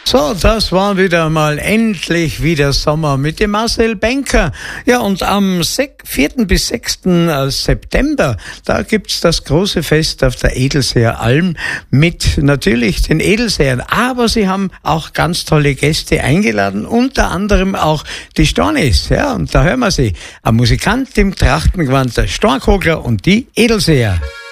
So, das war wieder mal endlich wieder Sommer mit dem Marcel Benker. Ja, und am 4. bis 6. September, da gibt's das große Fest auf der Edelseer Alm mit natürlich den Edelseern. Aber sie haben auch ganz tolle Gäste eingeladen, unter anderem auch die Stornis. Ja, und da hören wir sie. Ein Musikant im Trachtengewand, der Stornkogler und die Edelseer.